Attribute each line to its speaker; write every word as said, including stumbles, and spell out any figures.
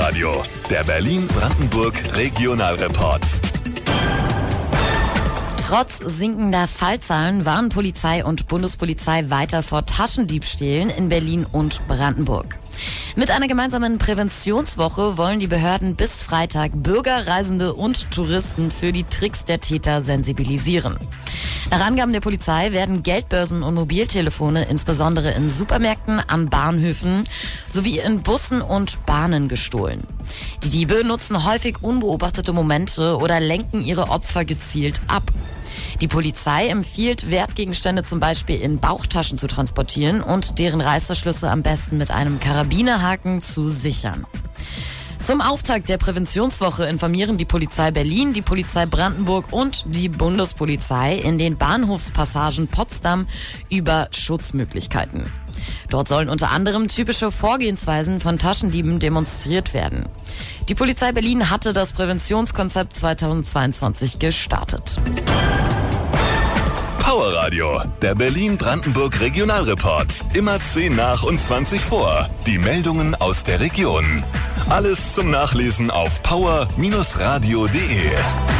Speaker 1: Powerradio, der Berlin-Brandenburg Regionalreport.
Speaker 2: Trotz sinkender Fallzahlen warnen Polizei und Bundespolizei weiter vor Taschendiebstählen in Berlin und Brandenburg. Mit einer gemeinsamen Präventionswoche wollen die Behörden bis Freitag Bürger, Reisende und Touristen für die Tricks der Täter sensibilisieren. Nach Angaben der Polizei werden Geldbörsen und Mobiltelefone insbesondere in Supermärkten, an Bahnhöfen sowie in Bussen und Bahnen gestohlen. Die Diebe nutzen häufig unbeobachtete Momente oder lenken ihre Opfer gezielt ab. Die Polizei empfiehlt, Wertgegenstände zum Beispiel in Bauchtaschen zu transportieren und deren Reißverschlüsse am besten mit einem Karabinerhaken zu sichern. Zum Auftakt der Präventionswoche informieren die Polizei Berlin, die Polizei Brandenburg und die Bundespolizei in den Bahnhofspassagen Potsdam über Schutzmöglichkeiten. Dort sollen unter anderem typische Vorgehensweisen von Taschendieben demonstriert werden. Die Polizei Berlin hatte das Präventionskonzept zweitausendzweiundzwanzig gestartet.
Speaker 1: Powerradio, der Berlin-Brandenburg Regionalreport. Immer zehn nach und zwanzig vor. Die Meldungen aus der Region. Alles zum Nachlesen auf power Bindestrich radio punkt de.